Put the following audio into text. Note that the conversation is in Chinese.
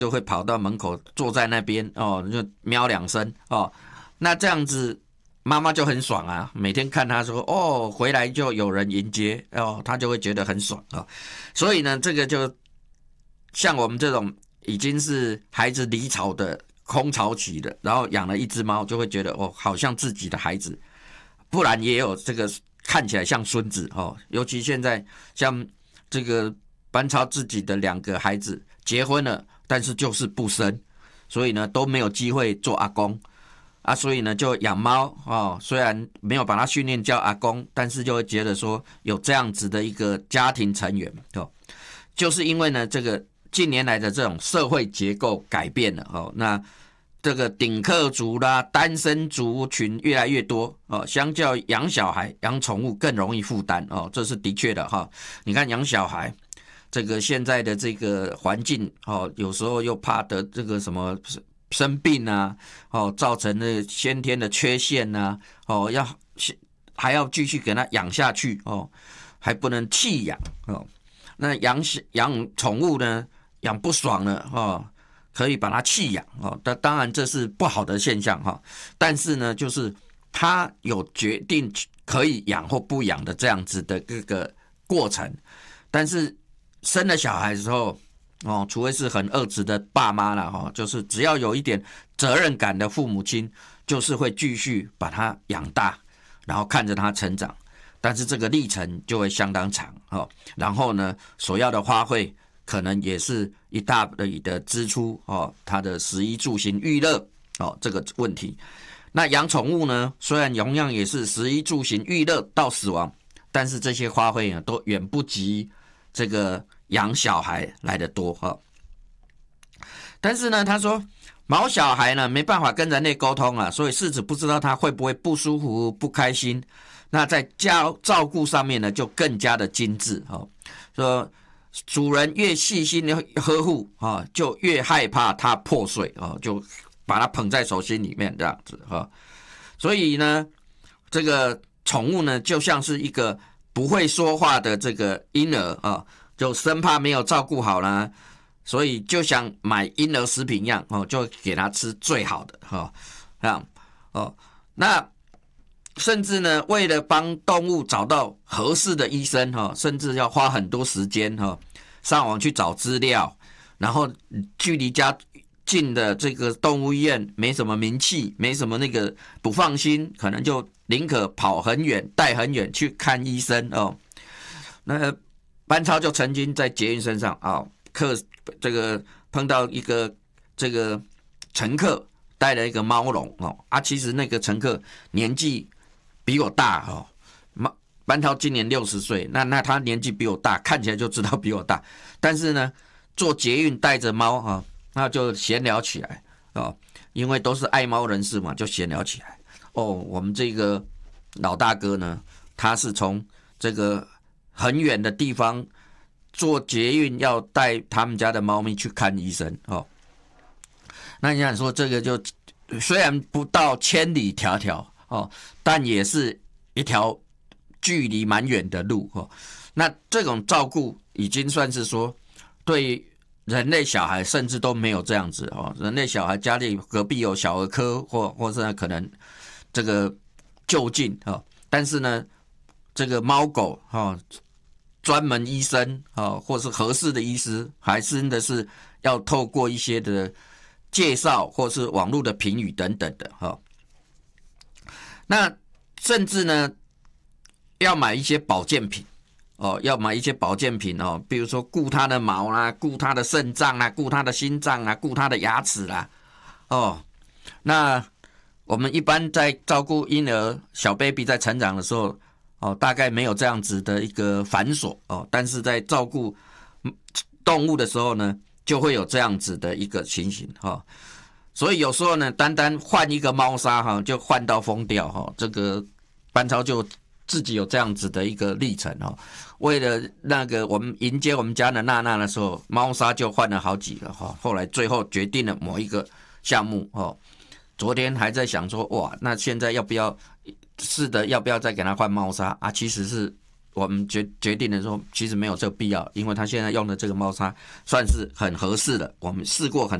就会跑到门口坐在那边哦，就喵2声哦。那这样子妈妈就很爽啊，每天看他说哦回来就有人迎接哦，他就会觉得很爽啊、哦。所以呢，这个就像我们这种已经是孩子离巢的空巢期的，然后养了一只猫，就会觉得哦好像自己的孩子，不然也有这个看起来像孙子哦。尤其现在像这个班超自己的2个孩子结婚了，但是就是不生，所以呢都没有机会做阿公啊，所以呢就养猫哦。虽然没有把他训练叫阿公，但是就会觉得说有这样子的一个家庭成员哦，就是因为呢这个近年来的这种社会结构改变了哦，那这个顶客族啦、单身族群越来越多哦，相较养小孩、养宠物更容易负担哦，这是的确的哈。你看养小孩。这个现在的这个环境哦，有时候又怕得这个什么生病啊，哦，造成的先天的缺陷啊，哦，还要继续给他养下去哦，还不能弃养哦。那养宠物呢，养不爽了哦，可以把它弃养哦。当然这是不好的现象哈，但是呢，就是他有决定可以养或不养的这样子的这个过程，但是。生了小孩之后，哦，除非是很恶质的爸妈啦，哈，就是只要有一点责任感的父母亲，就是会继续把他养大，然后看着他成长，但是这个历程就会相当长，哦，然后呢，所要的花费可能也是一大笔的支出，哦，他的食衣住行娱乐，哦，这个问题。那养宠物呢，虽然同样也是食衣住行娱乐到死亡，但是这些花费呢，都远不及。这个养小孩来得多哈，但是呢，他说毛小孩呢没办法跟人类沟通啊，所以饲主不知道他会不会不舒服、不开心。那在照顾上面呢，就更加的精致哈。说主人越细心的呵护啊，就越害怕它破碎啊，就把它捧在手心里面这样子哈。所以呢，这个宠物呢，就像是一个。不会说话的这个婴儿啊，就生怕没有照顾好啦，所以就想买婴儿食品一样哦，就给他吃最好的哈，这样哦。那甚至呢，为了帮动物找到合适的医生哈，甚至要花很多时间哈，上网去找资料，然后距离家近的这个动物医院没什么名气，没什么那个不放心，可能就宁可跑很远，带很远去看医生哦。那班超就曾经在捷运身上啊，这个碰到一个这个乘客带了一个猫笼哦啊，其实那个乘客年纪比我大哦，班超今年60岁，那他年纪比我大，看起来就知道比我大，但是呢，坐捷运带着猫啊。那就闲聊起来哦，因为都是爱猫人士嘛，就闲聊起来哦。我们这个老大哥呢，他是从这个很远的地方坐捷运要带他们家的猫咪去看医生哦。那你想说这个就虽然不到千里迢迢哦，但也是一条距离蛮远的路哦。那这种照顾已经算是说对。人类小孩甚至都没有这样子哦，人类小孩家里隔壁有小儿科或是可能这个就近哦，但是呢，这个猫狗哦，专门医生哦，或是合适的医师，还真的是要透过一些的介绍或是网络的评语等等的哈。那甚至呢，要买一些保健品。哦，要买一些保健品哦，比如说顾它的毛啦，顾它的肾脏啦，顾它的心脏啦，顾它的牙齿啦，哦，那我们一般在照顾婴儿小 baby 在成长的时候，哦，大概没有这样子的一个繁琐哦，但是在照顾动物的时候呢，就会有这样子的一个情形哈、哦，所以有时候呢，单单换一个猫砂哈，就换到疯掉哈，这个班超就。自己有这样子的一个历程哦，为了那个我们迎接我们家的娜娜的时候，猫砂就换了好几个哈，后来最后决定了某一个项目哦。昨天还在想说，哇，那现在要不要再给他换猫砂啊？其实是我们决定了说，其实没有这个必要，因为他现在用的这个猫砂算是很合适的，我们试过很